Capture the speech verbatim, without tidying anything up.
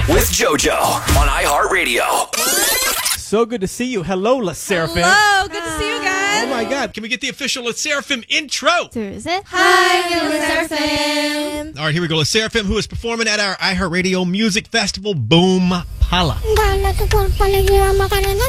with JoJo on iHeartRadio. So good to see you. Hello, La Seraphim. Hello, good to see you guys. Oh my God. Can we get the official La Seraphim intro? Is it? Hi, La Seraphim. All right, here we go. La Seraphim, who is performing at our iHeartRadio Music Festival, Boom Pala.